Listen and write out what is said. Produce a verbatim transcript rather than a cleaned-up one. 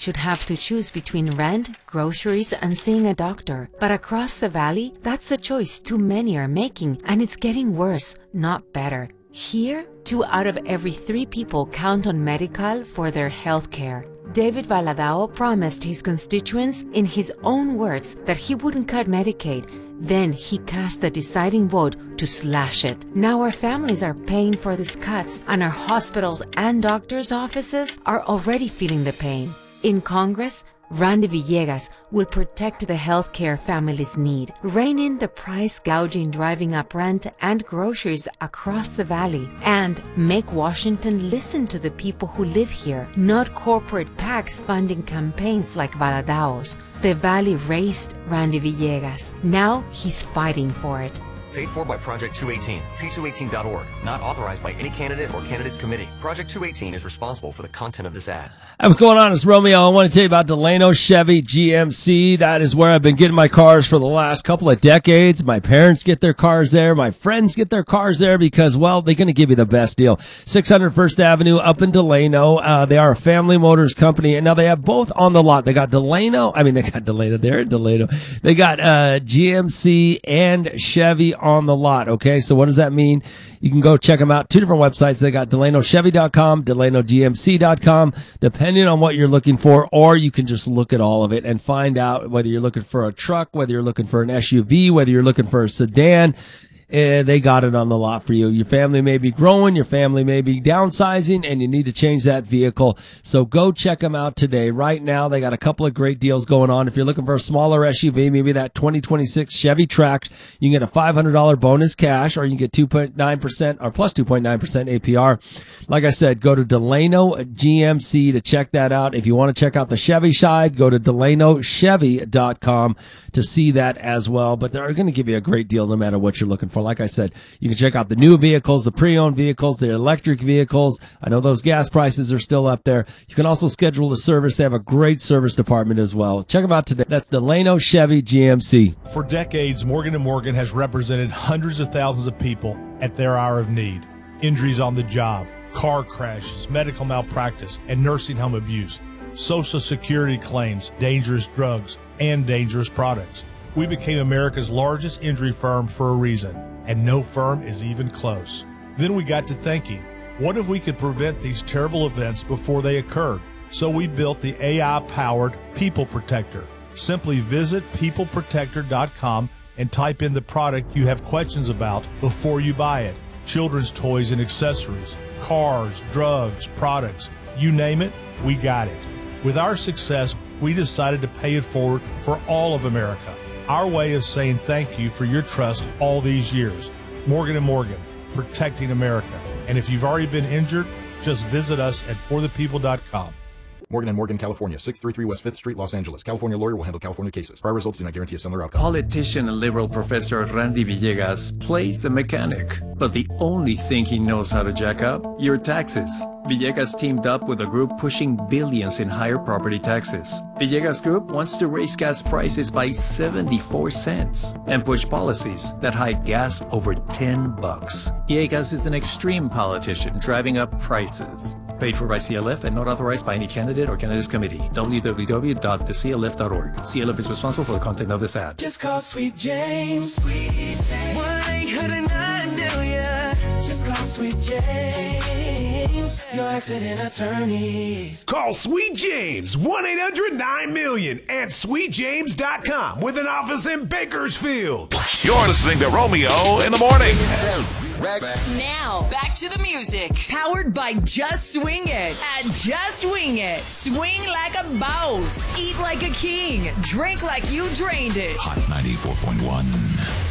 should have to choose between rent, groceries, and seeing a doctor. But across the valley, that's a choice too many are making, and it's getting worse, not better. Here, two out of every three people count on Medi-Cal for their health care. David Valadao promised his constituents, in his own words, that he wouldn't cut Medicaid. Then he cast the deciding vote to slash it. Now our families are paying for these cuts, and our hospitals and doctors' offices are already feeling the pain. In Congress, Randy Villegas will protect the healthcare families need, rein in the price gouging driving up rent and groceries across the valley, and make Washington listen to the people who live here, not corporate PACs funding campaigns like Valadao's. The valley raised Randy Villegas. Now he's fighting for it. Paid for by Project two eighteen, P two eighteen dot org. Not authorized by any candidate or candidates committee. Project two eighteen is responsible for the content of this ad. Hey, what's going on? It's Romeo. I want to tell you about Delano Chevy G M C. That is where I've been getting my cars for the last couple of decades. My parents get their cars there. My friends get their cars there because, well, they're going to give you the best deal. six hundred First Avenue up in Delano. Uh, they are a family motors company. And now they have both on the lot. They got Delano. I mean, they got Delano there in Delano. They got uh, G M C and Chevy on the lot. Okay, so what does that mean? You can go check them out. Two different websites. They got Delano Chevy dot com, Delano G M C dot com, depending on what you're looking for, or you can just look at all of it and find out whether you're looking for a truck, whether you're looking for an S U V, whether you're looking for a sedan. Uh, they got it on the lot for you. Your family may be growing, your family may be downsizing, and you need to change that vehicle. So go check them out today. Right now, they got a couple of great deals going on. If you're looking for a smaller S U V, maybe that twenty twenty-six Chevy Trax, you can get a five hundred dollars bonus cash, or you can get two point nine percent or plus two point nine percent A P R. Like I said, go to Delano G M C to check that out. If you want to check out the Chevy side, go to Delano Chevy dot com to see that as well. But they're going to give you a great deal no matter what you're looking for. Like I said, you can check out the new vehicles, the pre-owned vehicles, the electric vehicles. I know those gas prices are still up there. You can also schedule a service. They have a great service department as well. Check them out today. That's Delano Chevy G M C. For decades, Morgan and Morgan has represented hundreds of thousands of people at their hour of need. Injuries on the job, car crashes, medical malpractice, and nursing home abuse, Social Security claims, dangerous drugs, and dangerous products. We became America's largest injury firm for a reason, and no firm is even close. Then we got to thinking, what if we could prevent these terrible events before they occurred? So we built the A I-powered People Protector. Simply visit people protector dot com and type in the product you have questions about before you buy it. Children's toys and accessories, cars, drugs, products, you name it, we got it. With our success, we decided to pay it forward for all of America. Our way of saying thank you for your trust all these years. Morgan and Morgan, protecting America. And if you've already been injured, just visit us at for the people dot com. Morgan and Morgan, California, six thirty-three West fifth Street, Los Angeles. California lawyer will handle California cases. Prior results do not guarantee a similar outcome. Politician and liberal professor Randy Villegas plays the mechanic, but the only thing he knows how to jack up, your taxes. Villegas teamed up with a group pushing billions in higher property taxes. Villegas Group wants to raise gas prices by seventy-four cents and push policies that hike gas over ten bucks. Villegas is an extreme politician driving up prices. Paid for by C L F and not authorized by any candidate or candidates committee. w w w dot the c l f dot org. C L F is responsible for the content of this ad. Just call Sweet James. Sweet James. one eight hundred nine million. Just call Sweet James. Your accident attorneys. Call Sweet James. one eight hundred nine million and sweet james dot com with an office in Bakersfield. You're listening to Romeo in the Morning. Now, back to the music. Powered by Just Swing It. At Just Wing It. Swing like a boss. Eat like a king. Drink like you drained it. Hot ninety-four point one.